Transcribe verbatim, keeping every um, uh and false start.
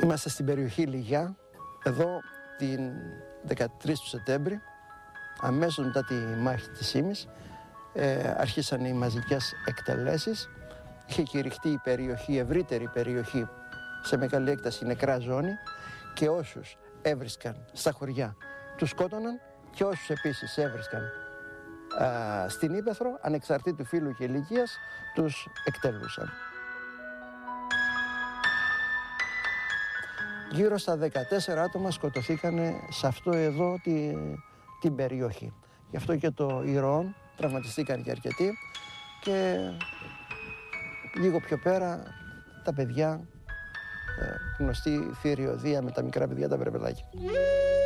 Είμαστε στην περιοχή Λυγιά. Εδώ την δεκατρείς του Σεπτέμβρη, αμέσως μετά τη μάχη της Σύμης, ε, αρχίσαν οι μαζικές εκτελέσεις. Είχε κηρυχτεί η περιοχή, η ευρύτερη περιοχή, σε μεγάλη έκταση νεκρά ζώνη, και όσους έβρισκαν στα χωριά τους σκότωναν, και όσους επίσης έβρισκαν α, στην ύπαιθρο, ανεξαρτήτου φύλου και ηλικίας, τους εκτελούσαν. Γύρω στα δεκατέσσερα άτομα σκοτωθήκαν σε αυτό εδώ τη, την περιοχή. Γι' αυτό και το Ηρώων τραυματιστήκαν και αρκετοί, και λίγο πιο πέρα τα παιδιά, γνωστή θηριωδία με τα μικρά παιδιά, τα βρεπεδάκια.